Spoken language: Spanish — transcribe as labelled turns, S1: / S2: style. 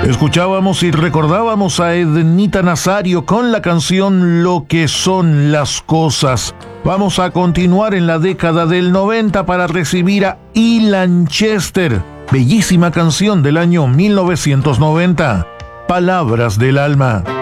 S1: Escuchábamos y recordábamos a Ednita Nazario con la canción Lo que son las cosas. Vamos a continuar en la década del 90 para recibir a Ilan Chester. Bellísima canción del año 1990. Palabras del alma.